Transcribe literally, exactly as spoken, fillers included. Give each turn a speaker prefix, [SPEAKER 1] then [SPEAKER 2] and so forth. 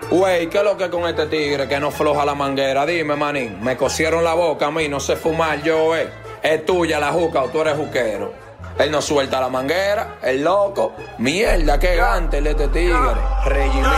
[SPEAKER 1] Güey, ¿qué es lo que con este tigre que no floja la manguera? Dime, manín, me cosieron la boca a mí, no sé fumar yo, eh. Es tuya la juca o tú eres juquero. Él no suelta la manguera, el loco. Mierda, qué gante el de este tigre. Regimiento.